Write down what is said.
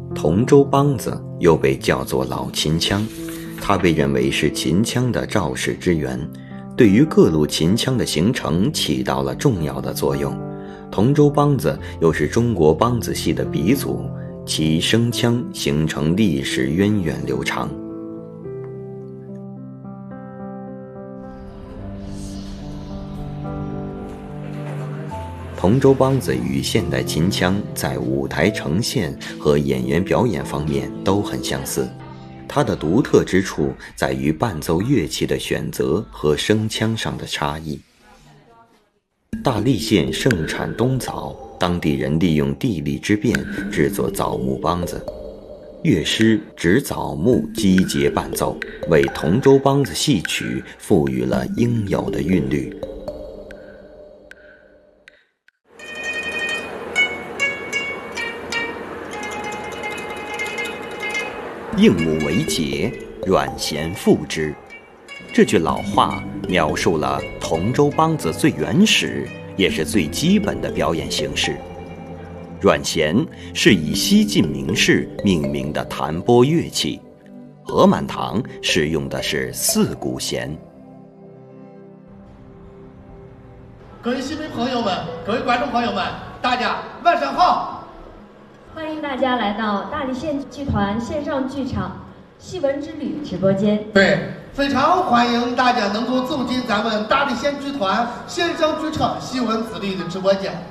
同州梆子又被叫做老秦腔，它被认为是秦腔的肇始之源，对于各路秦腔的形成起到了重要的作用。同州梆子又是中国梆子戏的鼻祖，其声腔形成历史源远流长。同州梆子与现代秦腔在舞台呈现和演员表演方面都很相似，它的独特之处在于伴奏乐器的选择和声腔上的差异。大荔县盛产冬枣，当地人利用地利之便制作枣木梆子，乐师指枣木击节伴奏，为同州梆子戏曲赋予了应有的韵律。应木为节，阮咸复之。这句老话描述了同州梆子最原始也是最基本的表演形式。阮咸是以西晋名士命名的弹拨乐器，何满堂使用的是四股弦。 各位戏迷朋友们，各位观众朋友们，大家晚上好！ 欢迎大家来到大荔县剧团线上剧场戏文之旅直播间。 对，非常欢迎大家能够走进咱们大荔县剧团线上剧场戏文之旅的直播间。